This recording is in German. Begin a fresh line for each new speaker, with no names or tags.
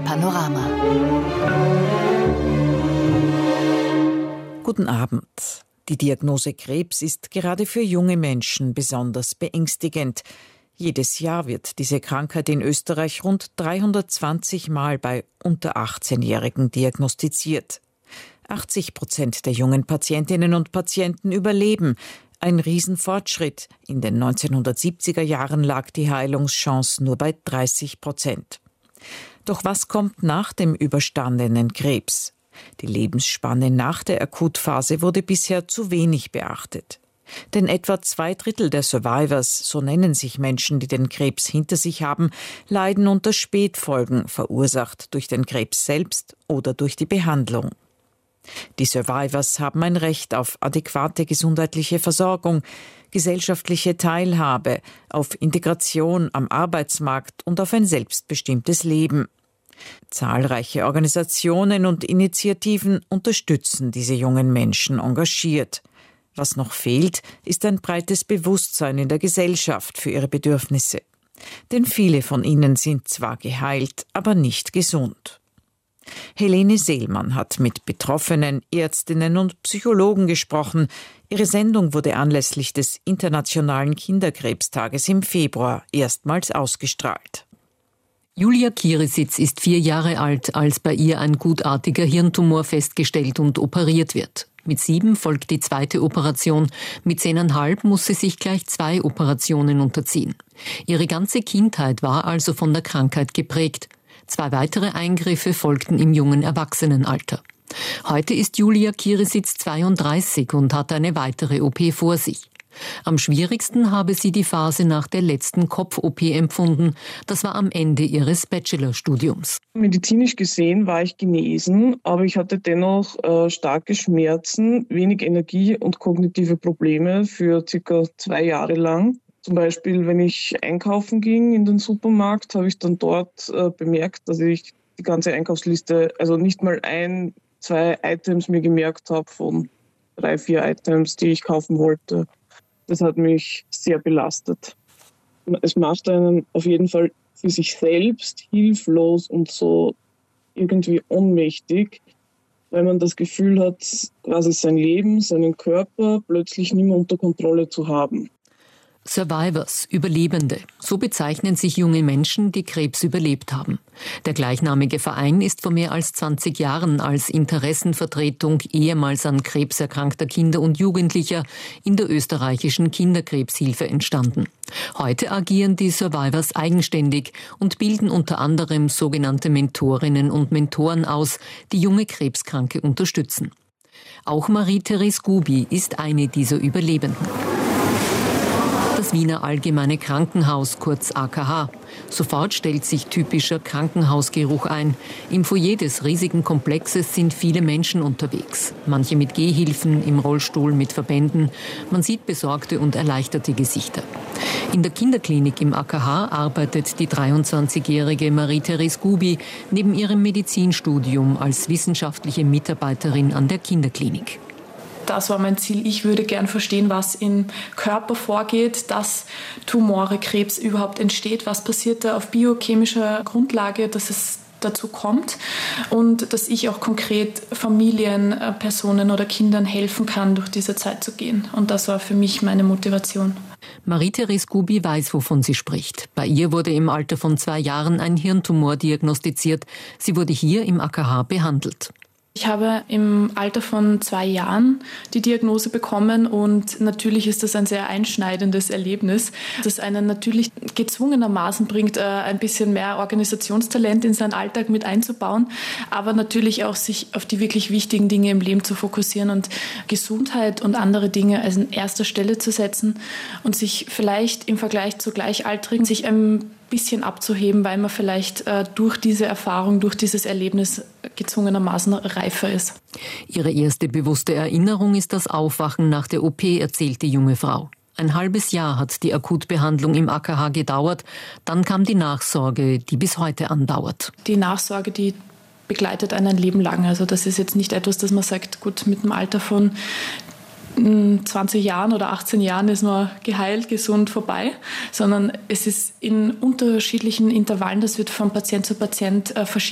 Panorama.
Guten Abend. Die Diagnose Krebs ist gerade für junge Menschen besonders beängstigend. Jedes Jahr wird diese Krankheit in Österreich rund 320 Mal bei unter 18-Jährigen diagnostiziert. 80% der jungen Patientinnen und Patienten überleben. Ein Riesenfortschritt. In den 1970er Jahren lag die Heilungschance nur bei 30%. Doch was kommt nach dem überstandenen Krebs? Die Lebensspanne nach der Akutphase wurde bisher zu wenig beachtet. Denn etwa 2/3 der Survivors, so nennen sich Menschen, die den Krebs hinter sich haben, leiden unter Spätfolgen, verursacht durch den Krebs selbst oder durch die Behandlung. Die Survivors haben ein Recht auf adäquate gesundheitliche Versorgung, gesellschaftliche Teilhabe, auf Integration am Arbeitsmarkt und auf ein selbstbestimmtes Leben. Zahlreiche Organisationen und Initiativen unterstützen diese jungen Menschen engagiert. Was noch fehlt, ist ein breites Bewusstsein in der Gesellschaft für ihre Bedürfnisse. Denn viele von ihnen sind zwar geheilt, aber nicht gesund. Helene Seelmann hat mit Betroffenen, Ärztinnen und Psychologen gesprochen. Ihre Sendung wurde anlässlich des Internationalen Kinderkrebstages im Februar erstmals ausgestrahlt.
Julia Kirisitz ist 4 Jahre alt, als bei ihr ein gutartiger Hirntumor festgestellt und operiert wird. Mit 7 folgt die 2. Operation. Mit 10,5 muss sie sich gleich 2 Operationen unterziehen. Ihre ganze Kindheit war also von der Krankheit geprägt. 2 weitere Eingriffe folgten im jungen Erwachsenenalter. Heute ist Julia Kirisitz 32 und hat eine weitere OP vor sich. Am schwierigsten habe sie die Phase nach der letzten Kopf-OP empfunden. Das war am Ende ihres Bachelorstudiums.
Medizinisch gesehen war ich genesen, aber ich hatte dennoch starke Schmerzen, wenig Energie und kognitive Probleme für ca. 2 Jahre lang. Zum Beispiel, wenn ich einkaufen ging in den Supermarkt, habe ich dann dort bemerkt, dass ich die ganze Einkaufsliste, also nicht mal 1, 2 Items mir gemerkt habe von 3, 4 Items, die ich kaufen wollte. Das hat mich sehr belastet. Es macht einen auf jeden Fall für sich selbst hilflos und so irgendwie ohnmächtig, weil man das Gefühl hat, quasi sein Leben, seinen Körper plötzlich nicht mehr unter Kontrolle zu haben.
Survivors, Überlebende, so bezeichnen sich junge Menschen, die Krebs überlebt haben. Der gleichnamige Verein ist vor mehr als 20 Jahren als Interessenvertretung ehemals an Krebs erkrankter Kinder und Jugendlicher in der österreichischen Kinderkrebshilfe entstanden. Heute agieren die Survivors eigenständig und bilden unter anderem sogenannte Mentorinnen und Mentoren aus, die junge Krebskranke unterstützen. Auch Marie-Therese Gubi ist eine dieser Überlebenden. Das Wiener Allgemeine Krankenhaus, kurz AKH. Sofort stellt sich typischer Krankenhausgeruch ein. Im Foyer des riesigen Komplexes sind viele Menschen unterwegs. Manche mit Gehhilfen, im Rollstuhl, mit Verbänden. Man sieht besorgte und erleichterte Gesichter. In der Kinderklinik im AKH arbeitet die 23-jährige Marie-Therese Gubi neben ihrem Medizinstudium als wissenschaftliche Mitarbeiterin an der Kinderklinik.
Das war mein Ziel. Ich würde gern verstehen, was im Körper vorgeht, dass Tumore, Krebs überhaupt entsteht. Was passiert da auf biochemischer Grundlage, dass es dazu kommt und dass ich auch konkret Familien, Personen oder Kindern helfen kann, durch diese Zeit zu gehen. Und das war für mich meine Motivation.
Marie-Therese Gubi weiß, wovon sie spricht. Bei ihr wurde im Alter von 2 Jahren ein Hirntumor diagnostiziert. Sie wurde hier im AKH behandelt.
Ich habe im Alter von 2 Jahren die Diagnose bekommen und natürlich ist das ein sehr einschneidendes Erlebnis, das einen natürlich gezwungenermaßen bringt, ein bisschen mehr Organisationstalent in seinen Alltag mit einzubauen, aber natürlich auch sich auf die wirklich wichtigen Dinge im Leben zu fokussieren und Gesundheit und andere Dinge an erster Stelle zu setzen und sich vielleicht im Vergleich zu Gleichaltrigen sich ein bisschen abzuheben, weil man vielleicht durch diese Erfahrung, durch dieses Erlebnis gezwungenermaßen reifer ist.
Ihre erste bewusste Erinnerung ist das Aufwachen nach der OP, erzählt die junge Frau. Ein halbes Jahr hat die Akutbehandlung im AKH gedauert. Dann kam die Nachsorge, die bis heute andauert.
Die Nachsorge, die begleitet einen ein Leben lang. Also das ist jetzt nicht etwas, dass man sagt, gut, mit dem Alter von 20 Jahren oder 18 Jahren ist man geheilt, gesund, vorbei, sondern es ist in unterschiedlichen Intervallen, das wird von Patient zu Patient verschieden